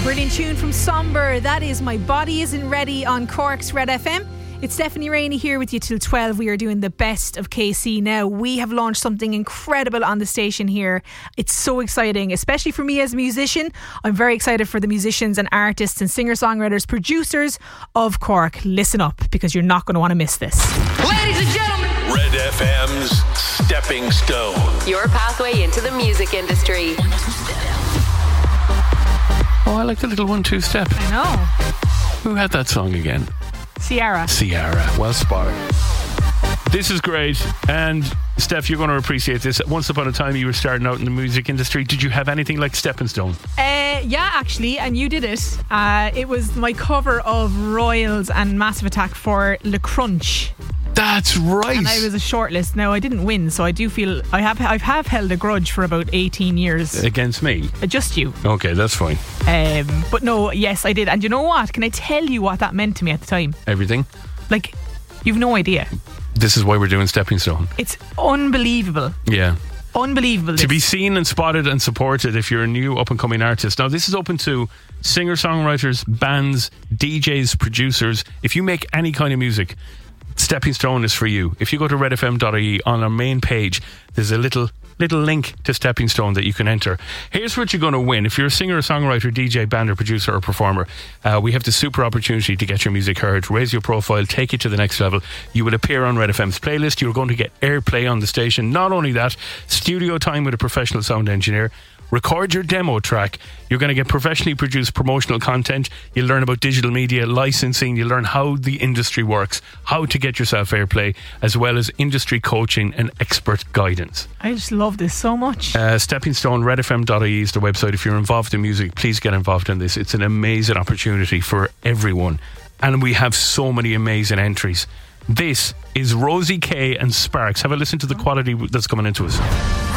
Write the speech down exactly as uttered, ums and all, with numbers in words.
Brilliant tune from Somber. That is My Body Isn't Ready on Cork's Red F M. It's Stephanie Rainey here with you till twelve. We are doing the best of K C now. We have launched something incredible on the station here. It's so exciting, especially for me as a musician. I'm very excited for the musicians and artists and singer-songwriters, producers of Cork. Listen up, because you're not going to want to miss this. Ladies and gentlemen, Red F M's Stepping Stone. Your pathway into the music industry. Oh, I like the little one two step. I know. Who had that song again? Ciara. Ciara. Well spotted. This is great. And Steph, you're going to appreciate this. Once upon a time you were starting out in the music industry. Did you have anything like Stepping Stone? Uh, yeah, actually, and you did it. Uh, it was my cover of Royals and Massive Attack for Le Crunch. That's right. And I was a shortlist. Now I didn't win, so I do feel I have I have held a grudge for about eighteen years. Against me? Uh, just you. Okay, that's fine. Um, but no, yes, I did. And you know what? Can I tell you what that meant to me at the time? Everything? Like, you've no idea. This is why we're doing Stepping Stone. It's unbelievable. Yeah. Unbelievable. To be seen and spotted and supported if you're a new up-and-coming artist. Now, this is open to singer-songwriters, bands, D Js, producers. If you make any kind of music, Stepping Stone is for you. If you go to red f m dot I E, on our main page, there's a little little link to Stepping Stone that you can enter. Here's what you're going to win. If you're a singer, a songwriter, D J, band or producer or performer, uh, we have the super opportunity to get your music heard, raise your profile, take it to the next level. You will appear on Red F M's playlist. You're going to get airplay on the station. Not only that, studio time with a professional sound engineer. Record your demo track. You're going to get professionally produced promotional content. You'll learn about digital media, licensing. You'll learn how the industry works, how to get yourself airplay, as well as industry coaching and expert guidance. I just love this so much. Uh, Stepping Stone, red f m dot I E is the website. If you're involved in music, please get involved in this. It's an amazing opportunity for everyone. And we have so many amazing entries. This is Rosie K and Sparks. Have a listen to the quality that's coming into us.